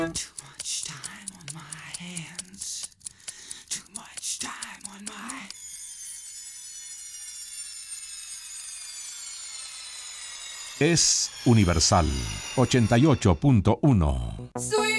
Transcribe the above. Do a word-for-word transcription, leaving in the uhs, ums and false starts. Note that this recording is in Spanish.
Too much time on my hands. Too much time on my... Es Universal ochenta y ocho punto uno. Sweet